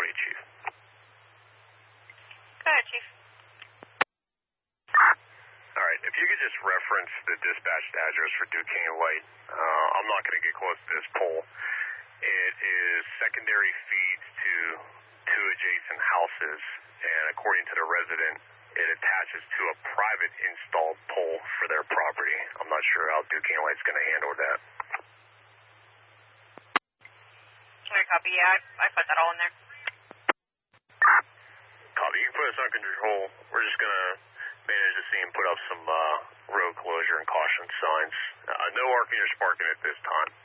you, Chief. Go ahead, Chief. All right, if you could just reference the dispatched address for Duquesne White. I'm not going to get close to this pole. It is secondary feeds to two adjacent houses, and according to the resident, it attaches to a private installed pole for their property. I'm not sure how Duquesne White's going to handle that. Okay, copy. Yeah, I put that all in there. Copy. You can put us on control. We're just going to manage the scene, put up some road closure and caution signs. No Arcanine Sparking at this time.